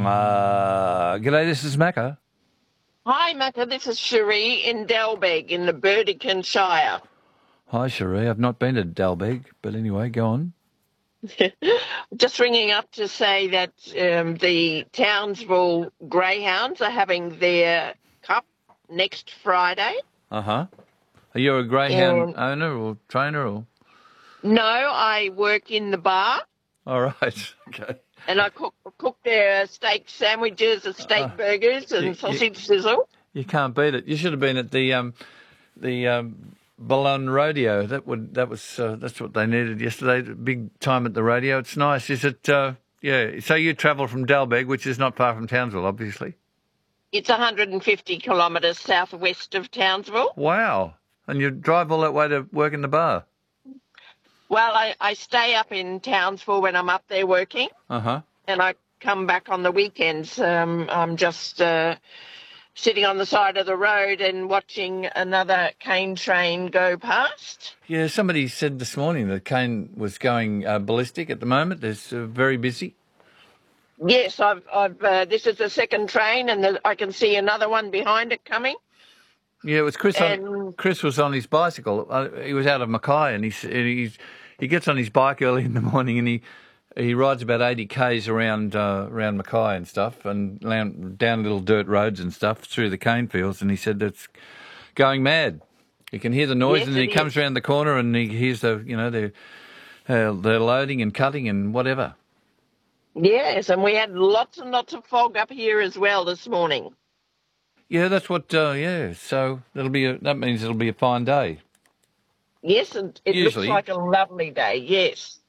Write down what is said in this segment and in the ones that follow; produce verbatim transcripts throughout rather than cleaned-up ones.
Uh, g'day, this is Macca. Hi, Macca. This is Cherie in Dalbeg in the Burdekin Shire. Hi, Cherie. I've not been to Dalbeg, but anyway, go on. Just ringing up to say that um, the Townsville Greyhounds are having their cup next Friday. Uh-huh. Are you a greyhound Um, owner or trainer or? No, I work in the bar All right, okay. and I cook cook their steak sandwiches and steak Uh, burgers and you- you- sausage sizzle. You can't beat it. You should have been at the um, the um, Ballon Rodeo. That would that was uh, that's what they needed yesterday. Big time at the rodeo. It's nice. Is it? Uh, yeah. So you travel from Dalbeg, which is not far from Townsville, obviously. It's one hundred fifty kilometres southwest of Townsville. Wow. And you drive all that way to work in the bar. Well, I, I stay up in Townsville when I'm up there working. Uh huh. And I come back on the weekends. Um, I'm just uh, sitting on the side of the road and watching another cane train go past. Yeah. Somebody said this morning that Cane was going uh, ballistic at the moment. It's uh, very busy. Yes, I've. I've. Uh, this is the second train, and the, I can see another one behind it coming. Yeah, it was Chris. On, And- Chris was on his bicycle. Uh, he was out of Mackay, and he's, he's he gets on his bike early in the morning, and he he rides about eighty k's around uh, around Mackay and stuff, and down, down little dirt roads and stuff through the cane fields. And he said it's going mad. He can hear the noise, Yes, and he it comes is. around the corner, and he hears the you know they're uh, they're loading and cutting and whatever. Yes, and we had lots and lots of fog up here as well this morning. Yeah, that's what. Uh, yeah, so that'll be a, that means it'll be a fine day. Yes, and it Usually. looks like a lovely day. Yes.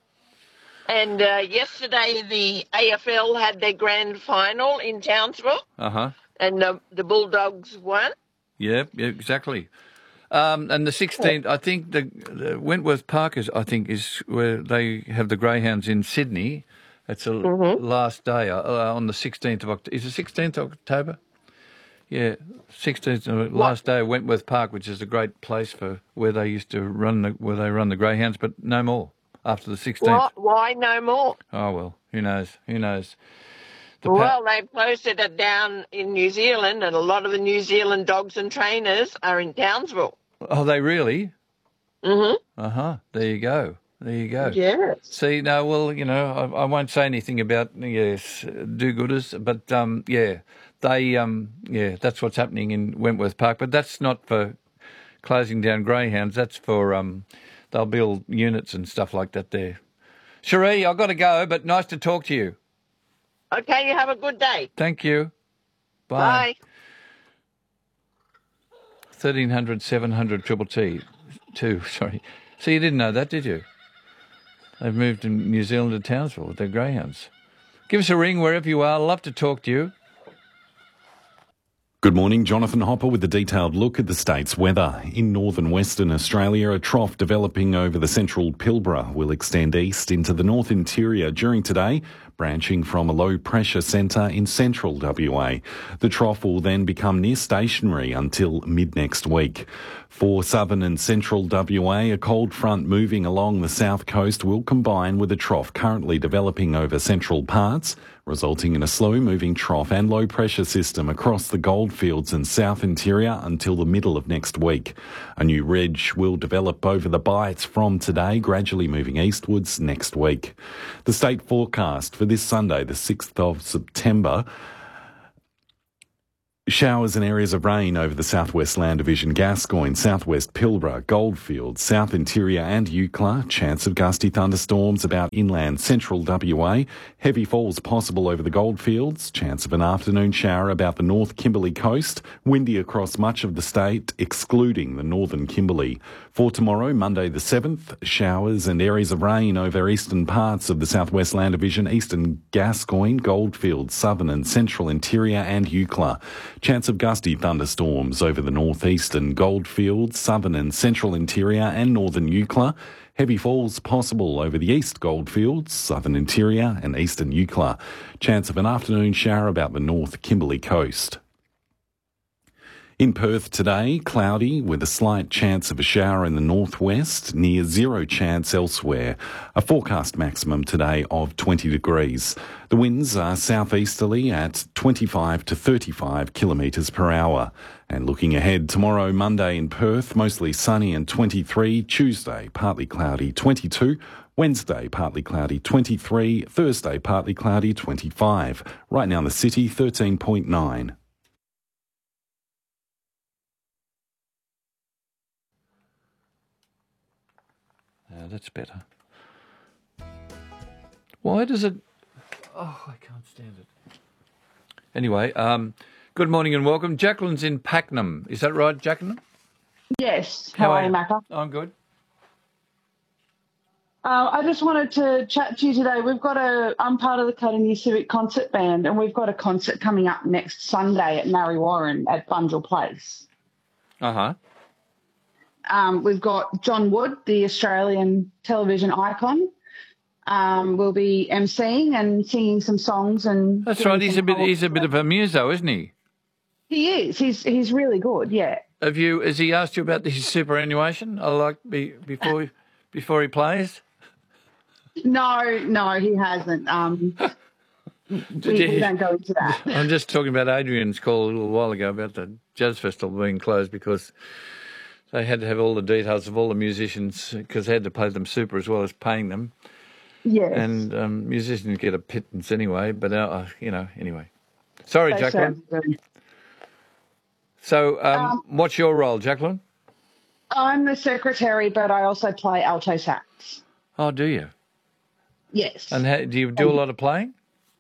And uh, yesterday the A F L had their grand final in Townsville, Uh huh. and the, the Bulldogs won. Yeah, yeah, exactly. Um, and the sixteenth, I think the, the Wentworth Park is, I think, is where they have the Greyhounds in Sydney. It's the last day uh, on the sixteenth of October. Is it sixteenth of October? Yeah, sixteenth, uh, last day of Wentworth Park, which is a great place for where they used to run the, where they run the Greyhounds, but no more after the sixteenth. Why, why no more? Oh well, who knows? Who knows? The pa- Well, they've closed it down in New Zealand, and a lot of the New Zealand dogs and trainers are in Townsville. oh, they really? Mm-hmm. Uh huh. There you go. There you go. Yes. See, no, well, you know, I, I won't say anything about, yes, do-gooders, but, um, yeah, they, um, yeah, that's what's happening in Wentworth Park. But that's not for closing down greyhounds. That's for, um, they'll build units and stuff like that there. Cherie, I've got to go, but nice to talk to you. Okay, you have a good day. Thank you. Bye. Bye. thirteen hundred, seven hundred, triple T. Two, sorry. So you didn't know that, did you? They've moved in New Zealand to Townsville with their greyhounds. Give us a ring wherever you are. Love to talk to you. Good morning, Jonathan Hopper with a detailed look at the state's weather. In northern Western Australia, a trough developing over the central Pilbara will extend east into the north interior during today, branching from a low-pressure centre in central W A. The trough will then become near stationary until mid-next week. For southern and central W A, a cold front moving along the south coast will combine with a trough currently developing over central parts, resulting in a slow-moving trough and low-pressure system across the goldfields and south interior until the middle of next week. A new ridge will develop over the bights from today, gradually moving eastwards next week. The state forecast for this Sunday, the sixth of September, showers and areas of rain over the southwest Land Division, Gascoyne, southwest Pilbara, Goldfields, south interior and Eucla. Chance of gusty thunderstorms about inland central W A. Heavy falls possible over the Goldfields. Chance of an afternoon shower about the North Kimberley coast. Windy across much of the state, excluding the northern Kimberley. For tomorrow, Monday the seventh, showers and areas of rain over eastern parts of the southwest Land Division, eastern Gascoyne, Goldfields, southern and central interior and Eucla. Chance of gusty thunderstorms over the northeastern Goldfields, southern and central interior and northern Eucla. Heavy falls possible over the east Goldfields, southern interior and eastern Eucla. Chance of an afternoon shower about the North Kimberley coast. In Perth today, cloudy with a slight chance of a shower in the northwest, near zero chance elsewhere. A forecast maximum today of twenty degrees. The winds are southeasterly at twenty-five to thirty-five kilometres per hour. And looking ahead, tomorrow, Monday in Perth, mostly sunny and twenty-three. Tuesday, partly cloudy, twenty-two. Wednesday, partly cloudy, twenty-three. Thursday, partly cloudy, twenty-five. Right now in the city, thirteen point nine. Uh, that's better. Why does it... Oh, I can't stand it. Anyway, um, good morning and welcome. Jacqueline's in Pakenham. Is that right, Jacqueline? Yes. How, How are you, Macca? I'm good. Uh, I just wanted to chat to you today. We've got a... I'm part of the Cuddingly Civic Concert Band, and we've got a concert coming up next Sunday at Marrie Warren at Bunjil Place. Uh-huh. Um, we've got John Wood, the Australian television icon. Um, we'll be emceeing and singing some songs. And that's right. He's a bit. He's a bit of a muso, isn't he? He is. He's he's really good. Yeah. Have you? Has he asked you about his superannuation? I like be, before before he plays. No, no, he hasn't. Um, we, we don't go into that. I'm just talking about Adrian's call a little while ago about the Jazz Festival being closed because they had to have all the details of all the musicians because they had to pay them super as well as paying them. Yes. And um, musicians get a pittance anyway, but, uh, you know, anyway. Sorry, they Jacqueline. So um, um, what's your role, Jacqueline? I'm the secretary, but I also play alto sax. Oh, do you? Yes. And how, do you do a lot of playing?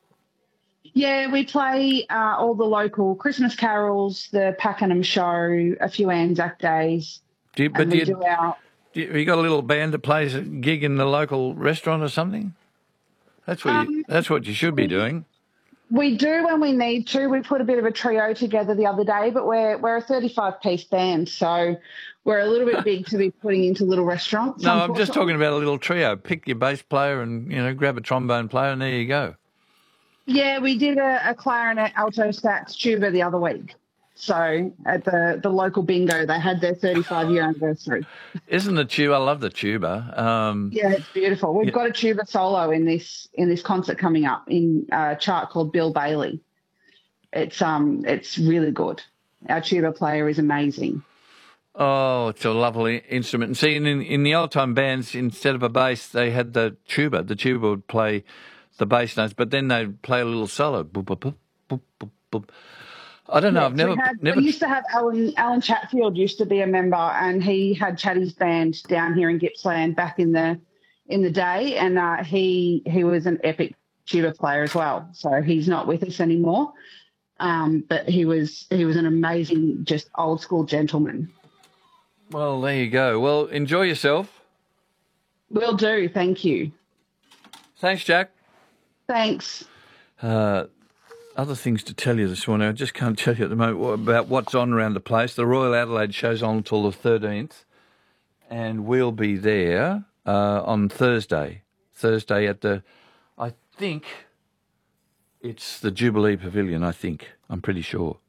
Yeah, we play uh, all the local Christmas carols, the Pakenham show, a few Anzac days. Do you, but and do we you, do our... do you, have you got a little band that plays a gig in the local restaurant or something? That's what um, you, that's what you should be doing. We do when we need to. We put a bit of a trio together the other day, but we're we're a thirty-five piece band, so we're a little bit big to be putting into little restaurants. No, I'm just talking about a little trio. Pick your bass player and, you know, grab a trombone player and there you go. Yeah, we did a, a clarinet, alto sax, tuba the other week. So at the, the local bingo, they had their thirty-five year anniversary. Isn't the tuba? I love the tuba. Um, yeah, it's beautiful. We've yeah. got a tuba solo in this in this concert coming up in a chart called Bill Bailey. It's um it's really good. Our tuba player is amazing. Oh, it's a lovely instrument. And see, in in the old time bands, instead of a bass, they had the tuba. The tuba would play the bass notes, but then they'd play a little solo. Boop, boop, boop, boop, boop, boop. I don't know. Yes, I've never, we, had, never. we used to have Alan Alan Chatfield used to be a member, and he had Chatty's band down here in Gippsland back in the in the day, and uh, he he was an epic tuba player as well. So he's not with us anymore, um, but he was he was an amazing, just old school gentleman. Well, there you go. Well, enjoy yourself. Will do. Thank you. Thanks, Jack. Thanks. Uh, Other things to tell you this morning. I just can't tell you at the moment about what's on around the place. The Royal Adelaide show's on until the thirteenth, and we'll be there uh, on Thursday. Thursday at the, I think it's the Jubilee Pavilion, I think. I'm pretty sure.